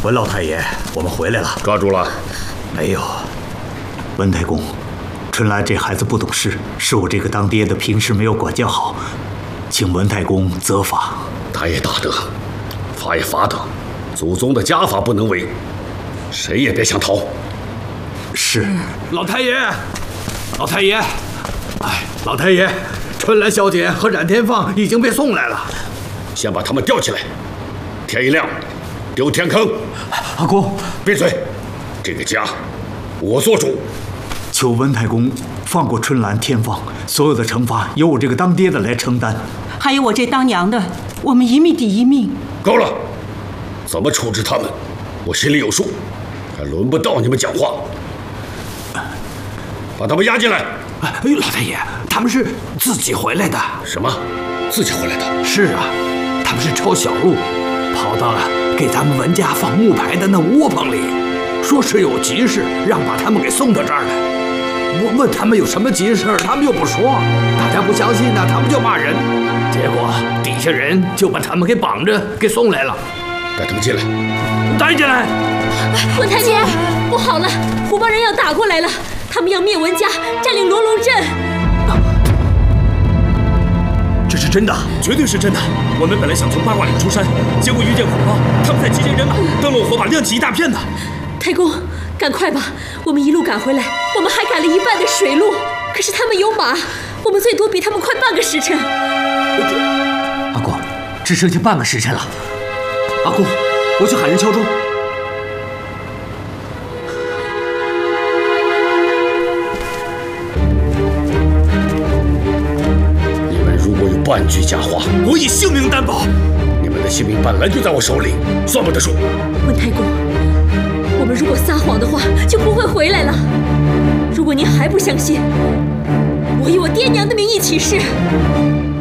文老太爷，我们回来了。 抓住了？ 没有。文太公，春兰这孩子不懂事，是我这个当爹的平时没有管教好，请文太公责罚。 打也打得，罚也罚得，祖宗的家法不能违，谁也别想逃。 是。 老太爷，老太爷，哎，老太爷，春兰小姐和冉天放已经被送来了。 先把他们吊起来，天一亮，丢天坑。 阿公， 闭嘴！这个家，我做主。 求文太公放过春兰、天放，所有的惩罚由我这个当爹的来承担。 还有我这当娘的，我们一命抵一命。 够了，怎么处置他们，我心里有数，还轮不到你们讲话。把他们押进来。 哎呦，老太爷，他们是自己回来的。 什么？自己回来的？ 是啊，他们是抄小路，跑到了给咱们文家放木牌的那窝棚里，说是有急事，让把他们给送到这儿来。我问他们有什么急事，他们又不说，大家不相信呢，他们就骂人。结果底下人就把他们给绑着，给送来了。 带他们进来。 带进来。 文太爷，不好了，胡帮人要打过来了，他们要灭文家，占领罗龙镇。 这是真的，绝对是真的。我们本来想从八卦岭出山，结果遇见虎豹，他们在集结人马，灯笼火把亮起一大片呢。 太公，赶快吧，我们一路赶回来，我们还赶了一半的水路，可是他们有马，我们最多比他们快半个时辰。 阿公，只剩下半个时辰了。阿公，我去喊人敲钟。 如果有半句假话， 我以性命担保。 你们的性命本来就在我手里，算不得数。 文太公，我们如果撒谎的话，就不会回来了。如果您还不相信，我以我爹娘的名义起誓，